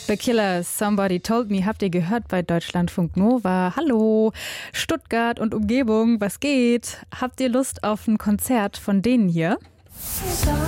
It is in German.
The Killers, Somebody Told Me, habt ihr gehört bei Deutschlandfunk Nova. Hallo, Stuttgart und Umgebung, was geht? Habt ihr Lust auf ein Konzert von denen hier?